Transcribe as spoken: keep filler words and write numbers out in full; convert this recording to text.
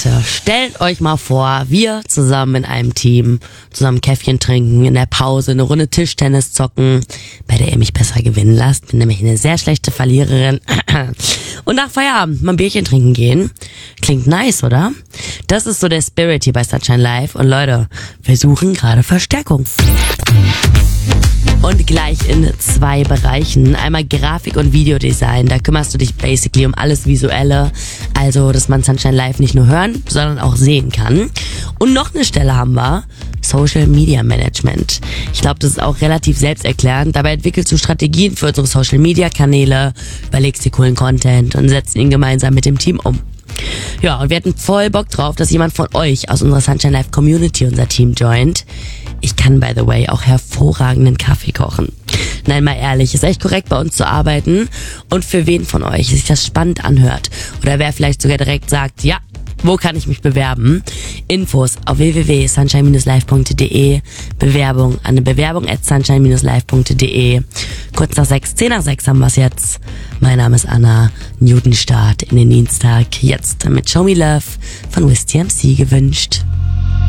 Leute, stellt euch mal vor, wir zusammen in einem Team, zusammen Käffchen trinken, in der Pause eine Runde Tischtennis zocken, bei der ihr mich besser gewinnen lasst, bin nämlich eine sehr schlechte Verliererin. Und nach Feierabend mal ein Bierchen trinken gehen. Klingt nice, oder? Das ist so der Spirit hier bei Sunshine Live. Und Leute, wir suchen gerade Verstärkung. Und gleich in zwei Bereichen. Einmal Grafik und Videodesign. Da kümmerst du dich basically um alles Visuelle. Also, dass man Sunshine Live nicht nur hören, sondern auch sehen kann. Und noch eine Stelle haben wir. Social Media Management. Ich glaube, das ist auch relativ selbsterklärend. Dabei entwickelst du Strategien für unsere Social Media Kanäle, überlegst dir coolen Content und setzt ihn gemeinsam mit dem Team um. Ja, und wir hatten voll Bock drauf, dass jemand von euch aus unserer Sunshine Live Community unser Team joint. Ich kann, by the way, auch hervorragenden Kaffee kochen. Nein, mal ehrlich, ist echt korrekt, bei uns zu arbeiten. Und für wen von euch sich das spannend anhört oder wer vielleicht sogar direkt sagt, ja, wo kann ich mich bewerben? Infos auf w w w punkt sunshine dash live punkt d e, Bewerbung an eine Bewerbung at sunshine dash live punkt d e. Kurz nach sechs, zehn nach sechs haben wir es jetzt. Mein Name ist Anna, Newton Start in den Dienstag, jetzt mit Show Me Love von Wiz T M C gewünscht.